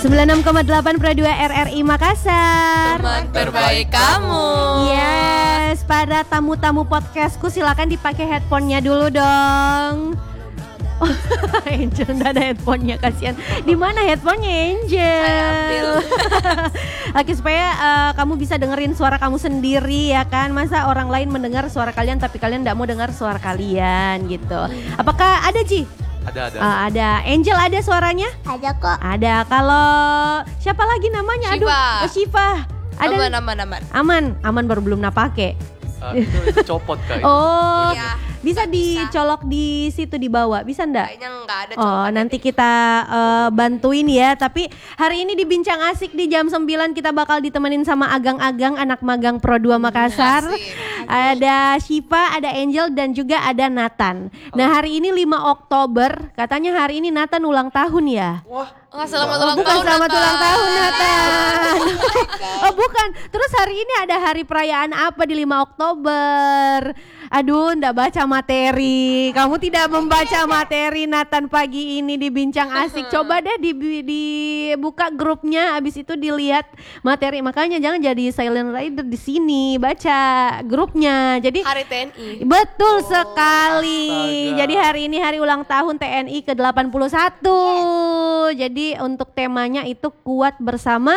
96,8 Pro 2 RRI Makassar. Teman terbaik kamu. Yes, para tamu-tamu podcastku silakan dipakai headphone-nya dulu dong. Oh, Angel nggak ada headphone-nya, kasihan. Di mana headphone-nya Angel? Saya ambil. Oke, supaya kamu bisa dengerin suara kamu sendiri ya kan. Masa orang lain mendengar suara kalian tapi kalian nggak mau dengar suara kalian gitu. Apakah ada Ji? Ada. Ada. Angel ada suaranya? Ada kok. Ada. Kalau siapa lagi namanya? Syifa. Aduh, Syifa. Ada. Aman. Aman baru belum pakai. Itu copot kayak. Oh, Iya, bisa nggak dicolok di situ di bawah, bisa ndak? Kayaknya nggak ada. Oh, nanti kita bantuin ya. Tapi hari ini di Bincang Asik di jam 9 kita bakal ditemenin sama Agang-Agang, anak magang Pro 2 Makassar. Asik. Ada Syifa, ada Angel dan juga ada Nathan. Nah, hari ini 5 Oktober, katanya hari ini Nathan ulang tahun ya. Wah, Selamat ulang Bukan tahun. selamat Nathan. ulang tahun Nathan. Oh bukan. Terus hari ini ada hari perayaan apa di 5 Oktober? Aduh, ndak baca materi. Kamu tidak membaca materi Nathan pagi ini di Bincang Asik. Coba deh dibuka grupnya, abis itu dilihat materi. Makanya jangan jadi silent rider di sini. Baca grupnya. Jadi Hari TNI. betul sekali. astaga. Jadi hari ini hari ulang tahun TNI ke-81. Jadi untuk temanya itu kuat bersama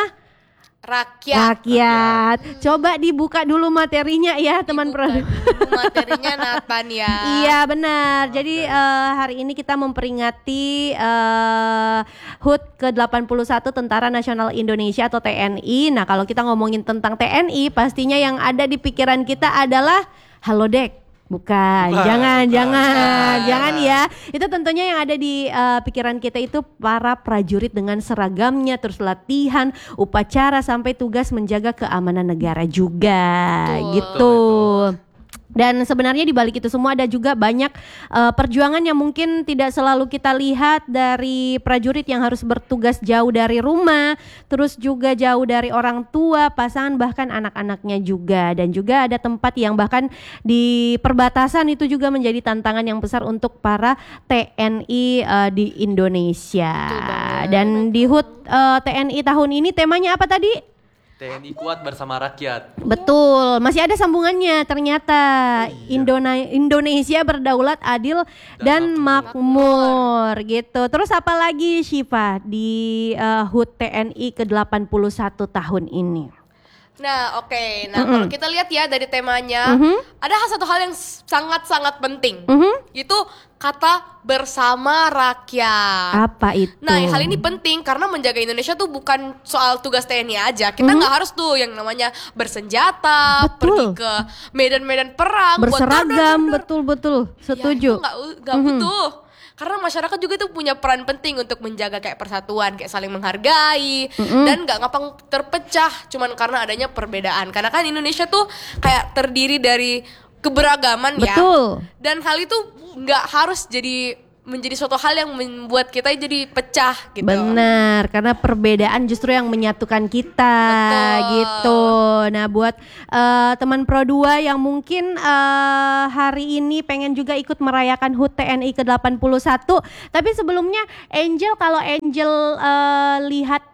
rakyat. Coba dibuka dulu materinya ya teman pro. Materinya Nathan ya. Iya benar. Jadi hari ini kita memperingati HUT ke-81 Tentara Nasional Indonesia atau TNI. Nah, kalau kita ngomongin tentang TNI, pastinya yang ada di pikiran kita adalah halodeck. Bukan. Jangan ya. Itu tentunya yang ada di pikiran kita itu para prajurit dengan seragamnya, terus latihan, upacara sampai tugas menjaga keamanan negara juga. Betul. Gitu. Dan sebenarnya di balik itu semua ada juga banyak perjuangan yang mungkin tidak selalu kita lihat dari prajurit yang harus bertugas jauh dari rumah, terus juga jauh dari orang tua, pasangan, bahkan anak-anaknya juga. Dan juga ada tempat yang bahkan di perbatasan itu juga menjadi tantangan yang besar untuk para TNI di Indonesia. Dan di HUT TNI tahun ini temanya apa tadi? TNI kuat bersama rakyat. Betul, masih ada sambungannya ternyata. Indonesia berdaulat, adil dan makmur gitu. Terus apa lagi Syifa di HUT TNI ke-81 tahun ini? Nah, oke. Nah, kalau kita lihat ya dari temanya, ada satu hal yang sangat-sangat penting. Itu kata bersama rakyat. Apa itu? Nah, hal ini penting karena menjaga Indonesia tuh bukan soal tugas TNI aja. Kita nggak harus tuh yang namanya bersenjata, Betul. pergi ke medan-medan perang, berseragam, betul, setuju. Ya, itu nggak butuh. Karena masyarakat juga tuh punya peran penting untuk menjaga kayak persatuan, kayak saling menghargai dan nggak gampang terpecah cuman karena adanya perbedaan. Karena kan Indonesia tuh kayak terdiri dari keberagaman ya. Betul. Dan hal itu nggak harus menjadi suatu hal yang membuat kita jadi pecah gitu. Benar, karena perbedaan justru yang menyatukan kita. Betul. Gitu. Nah, buat teman Pro 2 yang mungkin hari ini pengen juga ikut merayakan HUT TNI ke-81, tapi sebelumnya Angel, kalau Angel lihat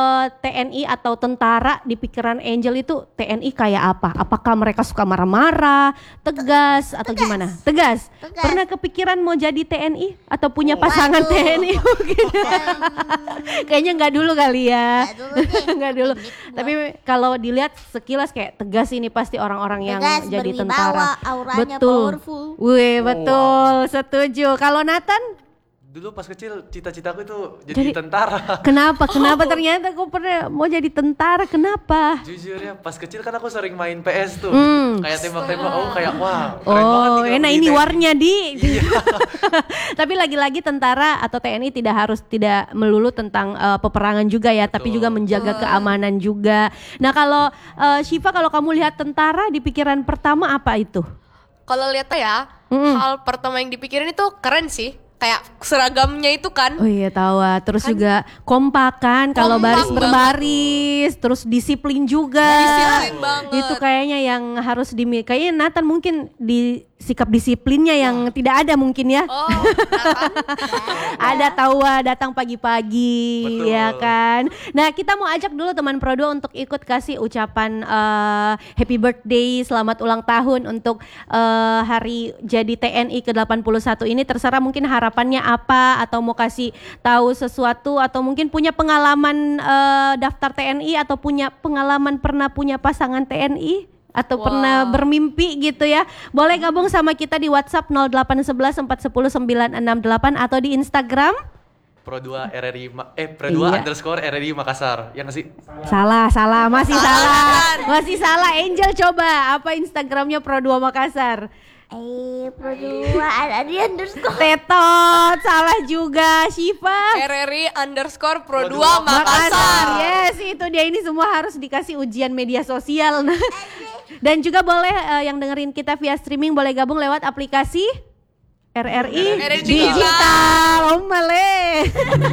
TNI atau tentara di pikiran Angel itu TNI kayak apa? Apakah mereka suka marah-marah, tegas atau gimana? Tegas. Pernah kepikiran mau jadi TNI atau punya pasangan Waduh. TNI mungkin? Kayaknya nggak dulu kali ya. Nggak dulu. Tapi kalau dilihat sekilas kayak tegas ini pasti orang-orang yang Tegas, jadi berwibawa, tentara. auranya Betul. powerful. Wih, betul, setuju. Kalau Nathan? Dulu pas kecil cita-citaku itu jadi tentara. Kenapa ternyata kau pernah mau jadi tentara? Kenapa? Jujur ya, pas kecil kan aku sering main PS tuh. Kayak tembak-tembak, kayak wah, keren banget Oh, nih kalau enak di ini TNI. warnya di. Tapi lagi-lagi tentara atau TNI tidak melulu tentang peperangan juga ya, tapi juga menjaga keamanan juga. Nah, kalau Syifa, kalau kamu lihat tentara di pikiran pertama apa itu? Kalau lihat ya, hal pertama yang dipikirin itu keren sih. Kayak seragamnya itu kan. Oh iya tahu. Terus juga kompak kan, kalau Kompak baris banget. berbaris, terus disiplin juga. Disiplin banget. Itu kayaknya yang harus kayaknya Nathan mungkin di sikap disiplinnya yang tidak ada mungkin ya. Oh, nah kan? Ada tawa datang pagi-pagi. Betul. Ya kan. Nah kita mau ajak dulu teman Pro 2 untuk ikut kasih ucapan happy birthday, selamat ulang tahun untuk hari jadi TNI ke-81 ini. Terserah mungkin harapannya apa, atau mau kasih tahu sesuatu, atau mungkin punya pengalaman daftar TNI, atau punya pengalaman pernah punya pasangan TNI, atau pernah bermimpi gitu ya. Boleh gabung sama kita di WhatsApp 0811 410 968 atau di Instagram Pro 2 RRI Pro 2 underscore RRI Makassar. Ya nggak sih? Salah, masih salah. Angel coba apa Instagramnya Pro 2 Makassar? Pro 2 ada di underscore. Tetot, salah juga. Syifa RRI underscore Pro 2 Makassar. Makassar. Yes, itu dia, ini semua harus dikasih ujian media sosial. Dan juga boleh yang dengerin kita via streaming boleh gabung lewat aplikasi RRI RRI Digital. Oh, male.